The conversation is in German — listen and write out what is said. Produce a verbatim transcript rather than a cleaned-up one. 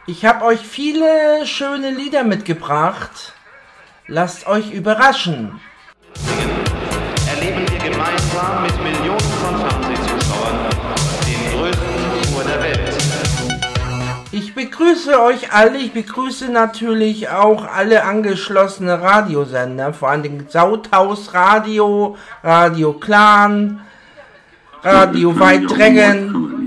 Ich habe euch viele schöne Lieder mitgebracht. Lasst euch überraschen. Erleben wir gemeinsam mit Millionen von Fernsehzuschauern den größten Tour der Welt. Ich begrüße euch alle, ich begrüße natürlich auch alle angeschlossene Radiosender, vor allem Sauthaus Radio, Radio Clan, Radio White Dragon,